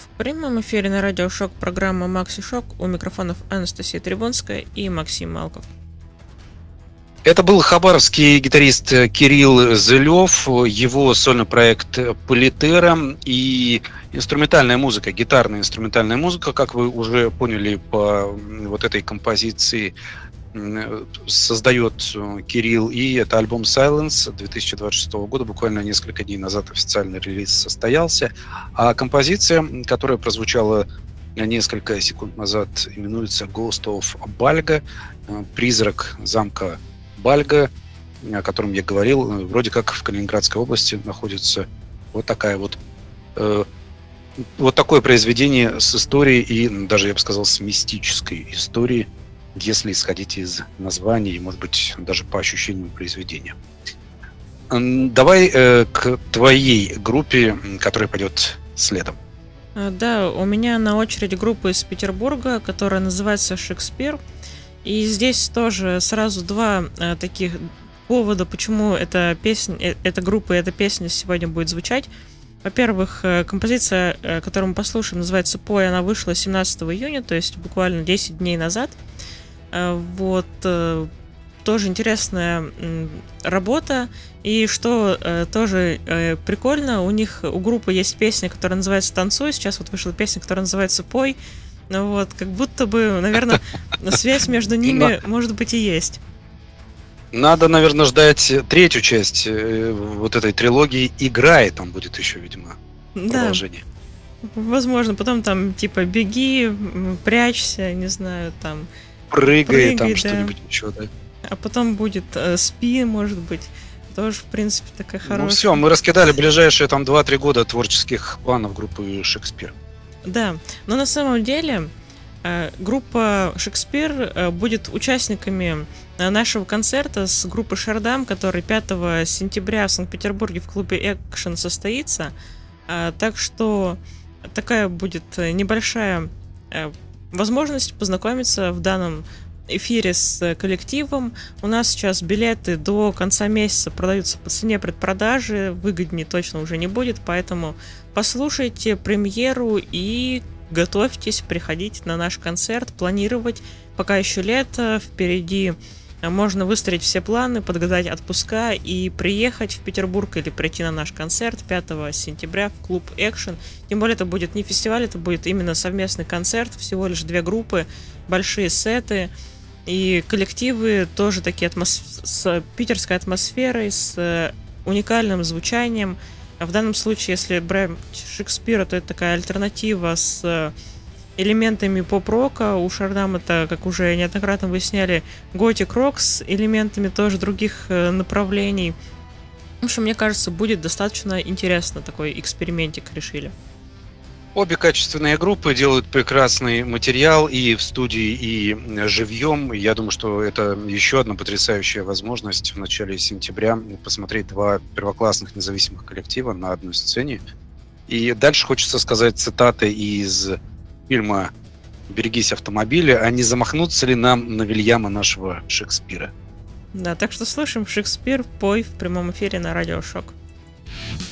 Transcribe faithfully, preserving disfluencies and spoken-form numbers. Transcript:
В прямом эфире на радио Шок программа Макси Шок. У микрофонов Анастасия Трибунская и Максим Малков. Это был хабаровский гитарист Кирилл Зылев, его сольный проект «Политера» и инструментальная музыка, гитарная инструментальная музыка, как вы уже поняли по вот этой композиции, создает Кирилл, и это альбом Silence две тысячи двадцать шестого года, буквально несколько дней назад официальный релиз состоялся, а композиция, которая прозвучала несколько секунд назад, именуется Ghost of Balga, призрак замка Бальга, о котором я говорил. Вроде как в Калининградской области находится вот такая вот э, вот такое произведение с историей и даже, я бы сказал, с мистической историей, если исходить из названия и, может быть, даже по ощущениям произведения. Давай э, к твоей группе, которая пойдет следом. Да, у меня на очереди группа из Петербурга, которая называется «Шекспир». И здесь тоже сразу два э, таких повода, почему эта песня, э, эта группа и эта песня сегодня будет звучать. Во-первых, э, композиция, э, которую мы послушаем, называется «Пой», она вышла семнадцатого июня, то есть буквально десять дней назад. Э, вот, э, тоже интересная э, работа. И что э, тоже э, прикольно, у них, у группы есть песня, которая называется «Танцуй», сейчас вот вышла песня, которая называется «Пой». Ну вот, как будто бы, наверное, связь между ними, может быть, и есть. Надо, наверное, ждать третью часть вот этой трилогии. «Играй» там будет еще, видимо, продолжение. Да, возможно, потом там типа «Беги», «Прячься», не знаю, там... «Прыгай», прыгай там да. что-нибудь еще, да. А потом будет э, «Спи», может быть. Тоже, в принципе, такая хорошая. Ну все, мы раскидали ближайшие там два-три года творческих планов группы «Шекспир». Да, но на самом деле э, группа «Шекспир» э, будет участниками э, нашего концерта с группой «Шардам», который пятого сентября в Санкт-Петербурге в клубе «Экшен» состоится. Э, так что такая будет небольшая э, возможность познакомиться в данном эфире с коллективом. У нас сейчас билеты до конца месяца продаются по цене предпродажи, выгоднее точно уже не будет, поэтому послушайте премьеру и готовьтесь приходить на наш концерт, планировать, пока еще лето, впереди можно выстроить все планы, подгадать отпуска и приехать в Петербург или прийти на наш концерт пятого сентября в клуб «Экшен». Тем более это будет не фестиваль, это будет именно совместный концерт, всего лишь две группы, большие сеты. И коллективы тоже такие атмосф... с питерской атмосферой, с уникальным звучанием. В данном случае, если брать Шекспира, то это такая альтернатива с элементами поп-рока. У Шардам это, как уже неоднократно выясняли, готик-рок с элементами тоже других направлений. В общем, мне кажется, будет достаточно интересно, такой экспериментик решили. Обе качественные группы делают прекрасный материал и в студии, и живьем. Я думаю, что это еще одна потрясающая возможность в начале сентября посмотреть два первоклассных независимых коллектива на одной сцене. И дальше хочется сказать цитаты из фильма «Берегись автомобиля», а не замахнуться ли нам на Вильяма нашего Шекспира? Да, так что слушаем «Шекспир», «Пой» в прямом эфире на радио Шок.